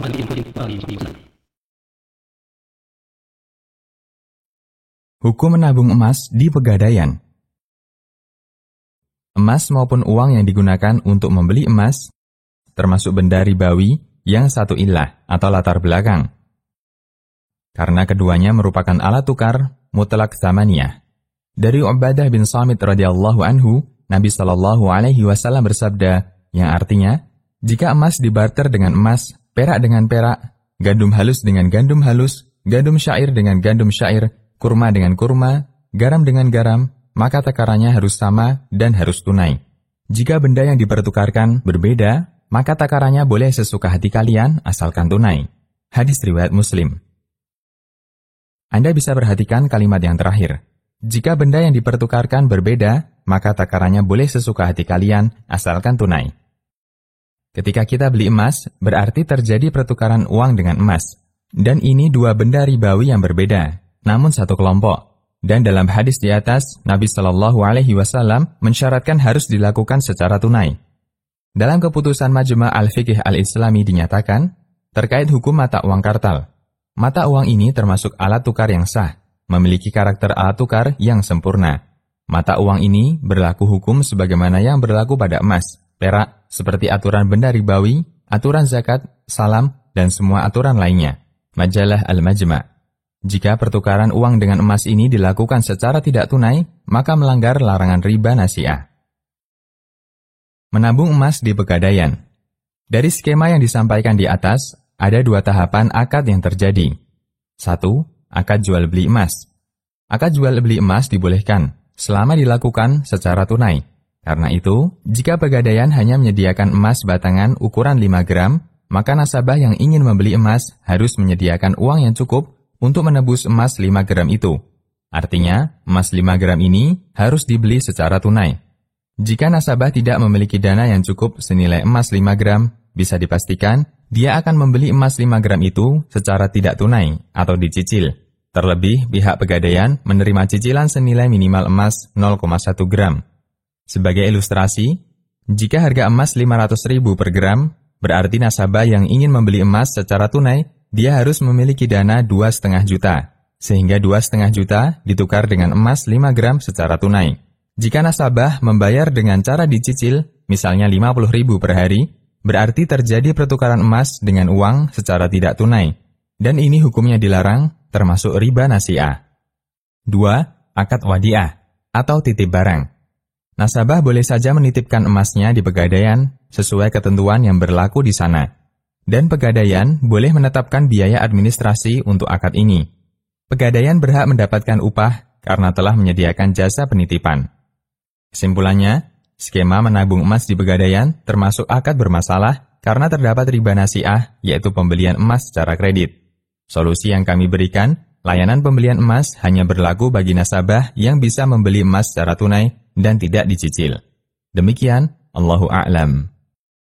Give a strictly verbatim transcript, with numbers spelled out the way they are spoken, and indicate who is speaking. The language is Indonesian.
Speaker 1: Hukum menabung emas di Pegadaian. Emas maupun uang yang digunakan untuk membeli emas, termasuk benda ribawi yang satu ilah atau latar belakang. Karena keduanya merupakan alat tukar mutlak zamaniyah. Dari Ubadah bin Samit radhiyallahu anhu, Nabi Shallallahu alaihi wasallam bersabda, yang artinya, jika emas dibarter dengan emas, perak dengan perak, gandum halus dengan gandum halus, gandum syair dengan gandum syair, kurma dengan kurma, garam dengan garam, maka takarannya harus sama dan harus tunai. Jika benda yang dipertukarkan berbeda, maka takarannya boleh sesuka hati kalian asalkan tunai. Hadis riwayat Muslim. Anda bisa perhatikan kalimat yang terakhir. Jika benda yang dipertukarkan berbeda, maka takarannya boleh sesuka hati kalian asalkan tunai. Ketika kita beli emas, berarti terjadi pertukaran uang dengan emas. Dan ini dua benda ribawi yang berbeda, namun satu kelompok. Dan dalam hadis di atas, Nabi Shallallahu alaihi wasallam mensyaratkan harus dilakukan secara tunai. Dalam keputusan Majma' al-Fiqh al-Islami dinyatakan, terkait hukum mata uang kartal. Mata uang ini termasuk alat tukar yang sah, memiliki karakter alat tukar yang sempurna. Mata uang ini berlaku hukum sebagaimana yang berlaku pada emas, perak, seperti aturan benda ribawi, aturan zakat, salam, dan semua aturan lainnya. Majalah Al-Majma'. Jika pertukaran uang dengan emas ini dilakukan secara tidak tunai, maka melanggar larangan riba nasi'ah. Menabung emas di Pegadaian. Dari skema yang disampaikan di atas, ada dua tahapan akad yang terjadi. Satu, akad jual beli emas. Akad jual beli emas dibolehkan, selama dilakukan secara tunai. Karena itu, jika Pegadaian hanya menyediakan emas batangan ukuran lima gram, maka nasabah yang ingin membeli emas harus menyediakan uang yang cukup untuk menebus emas lima gram itu. Artinya, emas lima gram ini harus dibeli secara tunai. Jika nasabah tidak memiliki dana yang cukup senilai emas lima gram, bisa dipastikan dia akan membeli emas lima gram itu secara tidak tunai atau dicicil. Terlebih, pihak Pegadaian menerima cicilan senilai minimal emas nol koma satu gram. Sebagai ilustrasi, jika harga emas lima ratus ribu per gram, berarti nasabah yang ingin membeli emas secara tunai, dia harus memiliki dana dua koma lima juta, sehingga dua koma lima juta ditukar dengan emas lima gram secara tunai. Jika nasabah membayar dengan cara dicicil, misalnya lima puluh ribu per hari, berarti terjadi pertukaran emas dengan uang secara tidak tunai, dan ini hukumnya dilarang, termasuk riba nasi'ah. Dua. Akad wadi'ah, atau titip barang. Nasabah boleh saja menitipkan emasnya di Pegadaian sesuai ketentuan yang berlaku di sana. Dan Pegadaian boleh menetapkan biaya administrasi untuk akad ini. Pegadaian berhak mendapatkan upah karena telah menyediakan jasa penitipan. Kesimpulannya, skema menabung emas di Pegadaian termasuk akad bermasalah karena terdapat riba nasi'ah, yaitu pembelian emas secara kredit. Solusi yang kami berikan, layanan pembelian emas hanya berlaku bagi nasabah yang bisa membeli emas secara tunai dan tidak dicicil. Demikian, Allahu a'lam.